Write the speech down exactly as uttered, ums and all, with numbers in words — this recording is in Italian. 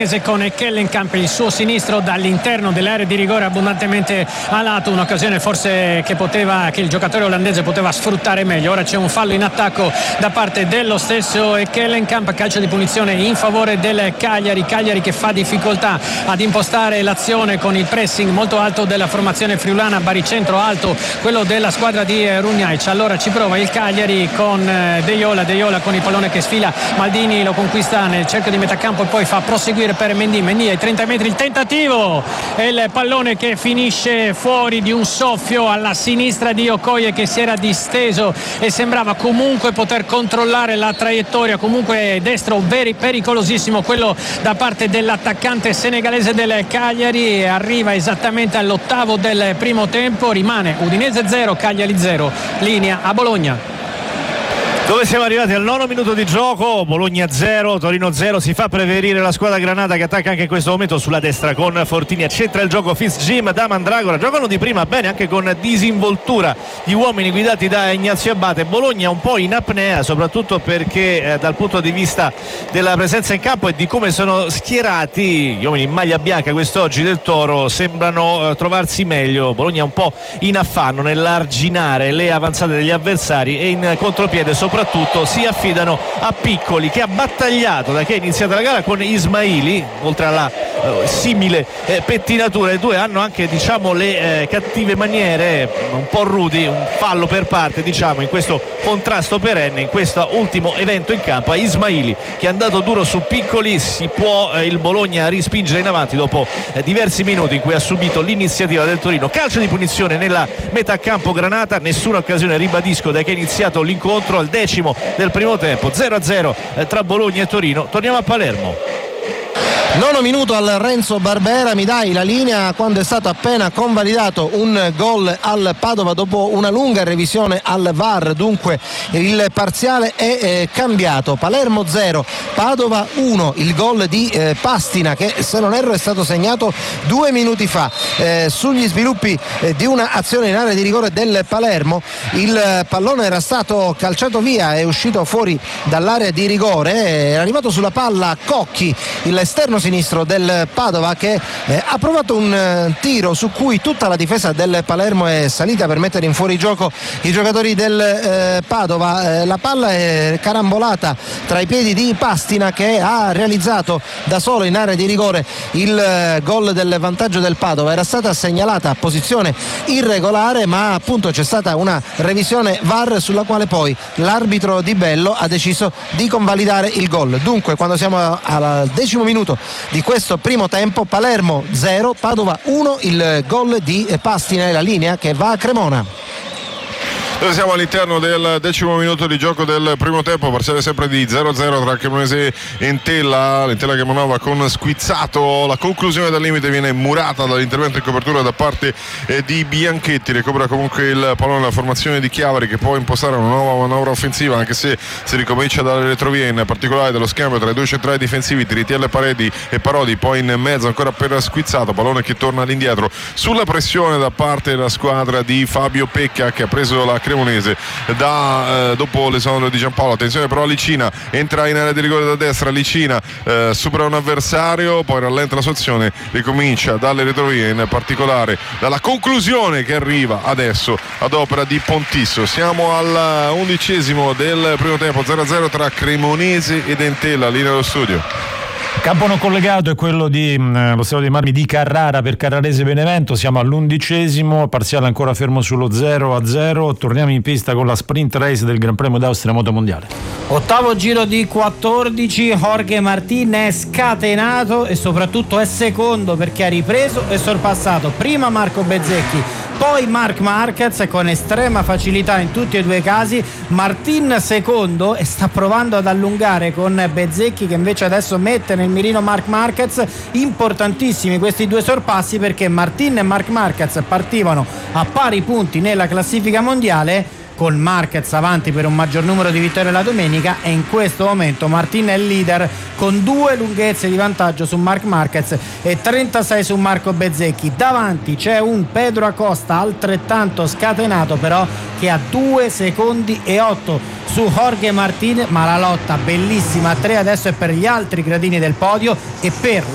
con Kellenkamp il suo sinistro dall'interno dell'area di rigore abbondantemente a lato, un'occasione forse che poteva che il giocatore olandese poteva sfruttare meglio. Ora c'è un fallo in attacco da parte dello stesso Kellenkamp, calcio di punizione in favore del Cagliari. Cagliari che fa difficoltà ad impostare l'azione con il pressing molto alto della formazione friulana, baricentro alto quello della squadra di Runjaic. Allora ci prova il Cagliari con De Jola, De Jola con il pallone che sfila, Maldini lo conquista nel cerchio di metà campo e poi fa proseguire per Mendy, Mendy ai trenta metri, il tentativo e il pallone che finisce fuori di un soffio alla sinistra di Okoye, che si era disteso e sembrava comunque poter controllare la traiettoria. Comunque destro veri pericolosissimo quello da parte dell'attaccante senegalese del Cagliari. Arriva esattamente all'ottavo del primo tempo, rimane Udinese zero Cagliari zero, linea a Bologna. Dove siamo arrivati al nono minuto di gioco, Bologna zero, Torino zero, si fa preferire la squadra granata che attacca anche in questo momento sulla destra con Fortini, accentra il gioco Fitzjim da Mandragora, giocano di prima bene anche con disinvoltura gli uomini guidati da Ignazio Abate. Bologna un po' in apnea, soprattutto perché eh, dal punto di vista della presenza in campo e di come sono schierati gli uomini in maglia bianca quest'oggi del Toro sembrano eh, trovarsi meglio. Bologna un po' in affanno nell'arginare le avanzate degli avversari e in contropiede soprattutto soprattutto si affidano a Piccoli, che ha battagliato da che è iniziata la gara con Ismaili, oltre alla eh, simile eh, pettinatura. I due hanno anche, diciamo, le eh, cattive maniere, un po' rudi, un fallo per parte, diciamo, in questo contrasto perenne, in questo ultimo evento in campo. A Ismaili che è andato duro su Piccoli, si può eh, il Bologna rispingere in avanti dopo eh, diversi minuti in cui ha subito l'iniziativa del Torino. Calcio di punizione nella metà campo granata, nessuna occasione, ribadisco, da che è iniziato l'incontro al decimo del primo tempo, zero a zero tra Bologna e Torino. Torniamo a Palermo. Nono minuto al Renzo Barbera, mi dai la linea quando è stato appena convalidato un gol al Padova dopo una lunga revisione al V A R, dunque il parziale è eh, cambiato. Palermo zero, Padova uno, il gol di eh, Pastina che, se non erro, è stato segnato due minuti fa. Eh, sugli sviluppi eh, di un'azione in area di rigore del Palermo, il pallone era stato calciato via, è uscito fuori dall'area di rigore, è arrivato sulla palla Cocchi, l'esterno sinistro del Padova, che eh, ha provato un eh, tiro su cui tutta la difesa del Palermo è salita per mettere in fuorigioco i giocatori del eh, Padova. Eh, la palla è carambolata tra i piedi di Pastina, che ha realizzato da solo in area di rigore il eh, gol del vantaggio del Padova. Era stata segnalata posizione irregolare, ma appunto c'è stata una revisione V A R sulla quale poi l'arbitro Di Bello ha deciso di convalidare il gol. Dunque, quando siamo al decimo minuto di questo primo tempo, Palermo zero, Padova uno, il gol di Pastina e la linea che va a Cremona. Noi siamo all'interno del decimo minuto di gioco del primo tempo, parziale sempre di zero a zero tra Cremonese e Entella. L'Entella che manovra con Squizzato, la conclusione dal limite viene murata dall'intervento in copertura da parte eh, di Bianchetti. Recupera comunque il pallone la formazione di Chiavari, che può impostare una nuova manovra offensiva, anche se si ricomincia dalle retrovie, in particolare dallo scambio tra i due centrali difensivi Tiritiello e Paredi e Parodi, poi in mezzo ancora per Squizzato, pallone che torna all'indietro sulla pressione da parte della squadra di Fabio Pecca, che ha preso la Cremonese da, eh, dopo l'esonero di Giampaolo. Attenzione però a Licina, entra in area di rigore da destra, Licina eh, supera un avversario, poi rallenta la sua azione, ricomincia dalle retrovie, in particolare dalla conclusione che arriva adesso ad opera di Pontisso. Siamo al undicesimo del primo tempo, zero a zero tra Cremonese ed Entella. Linea dello studio. Campo non collegato è quello di mh, lo stadio dei Marmi di Carrara per Carrarese Benevento. Siamo all'undicesimo, parziale ancora fermo sullo zero a zero. Torniamo in pista con la sprint race del Gran Premio d'Austria Moto Mondiale. Ottavo giro di quattordici, Jorge Martin è scatenato e soprattutto è secondo, perché ha ripreso e sorpassato prima Marco Bezzecchi, poi Marc Marquez con estrema facilità in tutti e due i casi. Martin secondo e sta provando ad allungare con Bezzecchi, che invece adesso mette nel mirino Marc Marquez. Importantissimi questi due sorpassi, perché Martin e Marc Marquez partivano a pari punti nella classifica mondiale, con Marquez avanti per un maggior numero di vittorie la domenica, e in questo momento Martin è il leader con due lunghezze di vantaggio su Marc Marquez e trentasei su Marco Bezzecchi. Davanti c'è un Pedro Acosta altrettanto scatenato, però, che ha due secondi e otto su Jorge Martin, ma la lotta bellissima a tre adesso è per gli altri gradini del podio e per